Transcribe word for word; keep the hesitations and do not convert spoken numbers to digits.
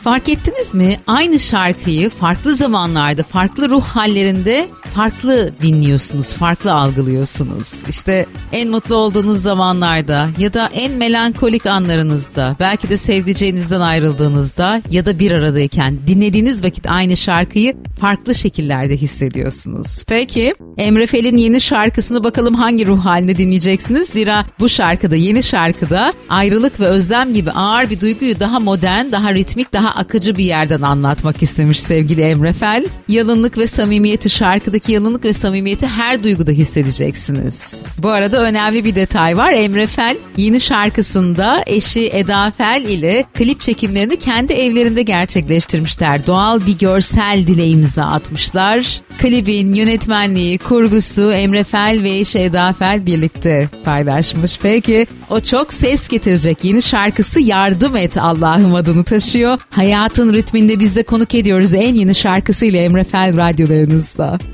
Fark ettiniz mi? Aynı şarkıyı farklı zamanlarda, farklı ruh hallerinde farklı dinliyorsunuz, farklı algılıyorsunuz. İşte en mutlu olduğunuz zamanlarda ya da en melankolik anlarınızda, belki de sevdiceğinizden ayrıldığınızda ya da bir aradayken dinlediğiniz vakit aynı şarkıyı farklı şekillerde hissediyorsunuz. Peki Emre Fel'in yeni şarkısını bakalım hangi ruh halinde dinleyeceksiniz? Zira bu şarkıda, yeni şarkıda ayrılık ve özlem gibi ağır bir duyguyu daha modern, daha ritmik, daha akıcı bir yerden anlatmak istemiş sevgili Emre Fel. Yalınlık ve samimiyeti, şarkıdaki yalınlık ve samimiyeti her duyguda hissedeceksiniz. Bu arada önemli bir detay var. Emre Fel yeni şarkısında eşi Eda Fel ile klip çekimlerini kendi evlerinde gerçekleştirmişler. Doğal bir görsel dile imza atmışlar. Klibin yönetmenliği, kurgusu Emre Fel ve eşi Eda Fel birlikte paylaşmış. Peki o çok ses getirecek yeni şarkısı Yardım Et Allah'ım adını taşıyor. Hayatın ritminde biz de konuk ediyoruz en yeni şarkısıyla Emre Fel radyolarınızda.